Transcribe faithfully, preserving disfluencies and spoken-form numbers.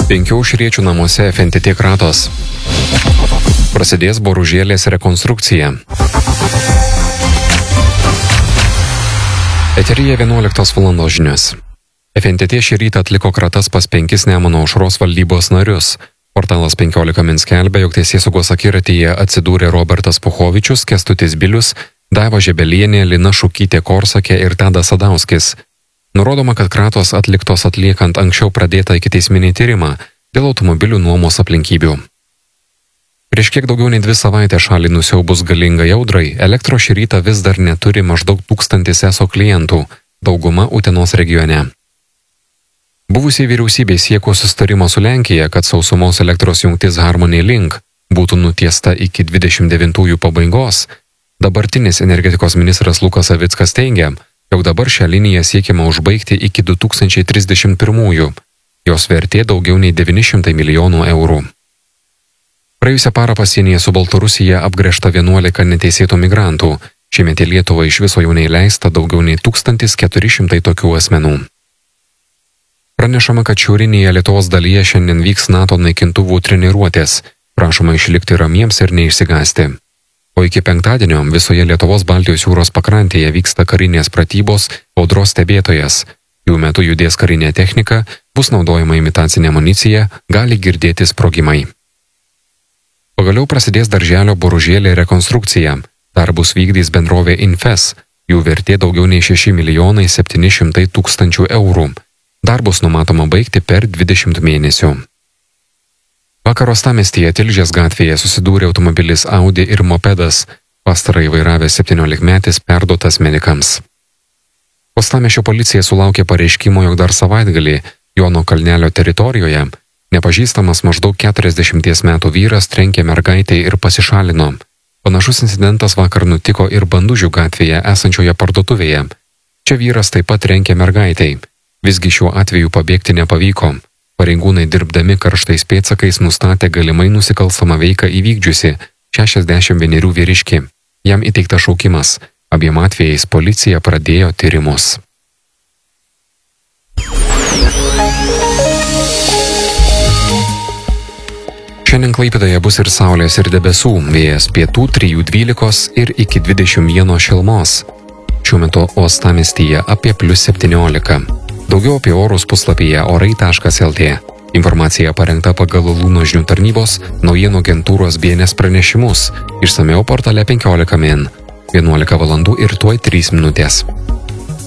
Penkių aušriečių namuose F N T T kratos. Prasidės Boružėlės rekonstrukcija. Eteryje vienuoliktos valandos žinios. F N T T šį rytą atliko kratas pas penkis Nemuno aušros valdybos narius. Portalas penkiolika min skelbia, jog teisėsaugos akiratyje atsidūrė Robertas Puchovičius, Kęstutis Bilius, Daiva Žebelienė, Lina Šukytė Korsakė ir Tadas Sadauskis. Nurodoma, kad kratos atliktos atliekant anksčiau pradėtą ikiteisminį tyrimą dėl automobilių nuomos aplinkybių. Prieš kiek daugiau nei dvi savaitės šalį nusiaubus galingai audrai, Elektros šį rytą vis dar neturi maždaug tūkstantis eso klientų, dauguma Utenos regione. Buvusiai vyriausybei sieko susitarimo su Lenkija, kad sausumos elektros jungtis Harmony Link būtų nutiesta iki dvidešimt devintųjų pabaigos, dabartinis energetikos ministras Lukas Savickas teigia, jog dabar šią liniją siekiama užbaigti iki du tūkstančiai trisdešimt pirmųjų. Jos vertė daugiau nei devyni šimtai milijonų eurų. Praėjusią parą pasienyje su Baltarusija apgręžta vienuolika neteisėtų migrantų. Šiemet į Lietuvą iš viso jau neįleista daugiau nei tūkstantis keturi šimtai tokių asmenų. Pranešama, kad šiaurinėje Lietuvos dalyje šiandien vyks NATO naikintuvų treniruotės. Prašoma išlikti ramiems ir neišsigąsti. O iki penktadienio visoje Lietuvos Baltijos jūros pakrantėje vyksta karinės pratybos audros stebėtojas. Jų metu judės karinė technika, bus naudojama imitacinė amunicija, gali girdėti sprogimai. Pagaliau prasidės darželio Boružėlė rekonstrukcija. Darbus vykdys bendrovė Infes, jų vertė daugiau nei šeši milijonai septyni šimtai tūkstančių eurų. Darbus numatoma baigti per dvidešimt mėnesių. Vakar Uostamiestyje Tilžės gatvėje susidūrė automobilis Audi ir mopedas, pastarąjį vairavęs septyniolikmetis perduotas medikams. Uostamiesčio policija sulaukė pareiškimo, jog dar savaitgalį Jono Kalnelio teritorijoje nepažįstamas maždaug keturiasdešimties metų vyras trenkė mergaitei ir pasišalino. Panašus incidentas vakar nutiko ir Bandužių gatvėje esančioje parduotuvėje. Čia vyras taip pat trenkė mergaitei. Visgi šiuo atveju pabėgti nepavyko. Pareigūnai dirbdami karštais pėdsakais nustatė galimai nusikalstamą veiką įvykdžiusi šešiasdešimt vienerių vyriškį. Jam įteiktas šaukimas. Abiem atvejais policija pradėjo tyrimus. Šiandien Klaipėdoje bus ir saulės, ir debesų, vėjas pietų trijų dvylikos ir iki dvidešimt vieno šilumos. Šiuo metu Uostamiestyje apie plius septyniolika. Daugiau apie orus puslapyje orai taškas el tė. Informacija parengta pagal Lūno žinių tarnybos naujienų agentūros B N S pranešimus. Išsamiau portale penkiolika min. vienuolika valandų ir tuoj trys minutės.